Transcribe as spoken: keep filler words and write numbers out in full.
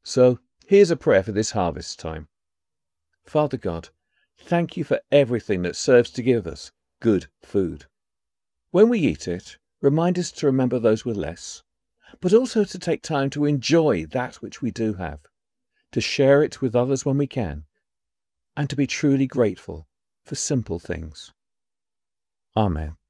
So here's a prayer for this harvest time. Father God, thank you for everything that serves to give us good food. When we eat it, remind us to remember those with less, but also to take time to enjoy that which we do have, to share it with others when we can, and to be truly grateful for simple things. Amen.